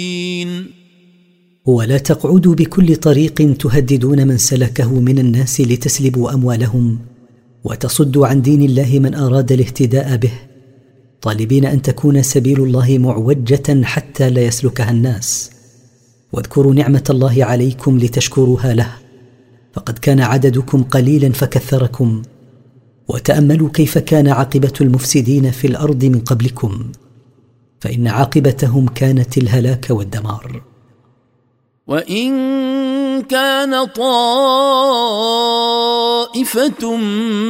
ولا تقعدوا بكل طريق تهددون من سلكه من الناس لتسلبوا أموالهم وتصدوا عن دين الله من أراد الاهتداء به، طالبين أن تكون سبيل الله معوجة حتى لا يسلكها الناس. واذكروا نعمة الله عليكم لتشكروها له، فقد كان عددكم قليلا فكثركم، وتأملوا كيف كان عاقبة المفسدين في الأرض من قبلكم، فإن عاقبتهم كانت الهلاك والدمار. وإن كان طائفة